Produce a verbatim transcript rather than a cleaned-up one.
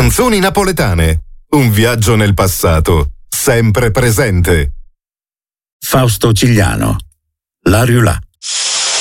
Canzoni napoletane. Un viaggio nel passato, sempre presente. Fausto Cigliano, La Riulà.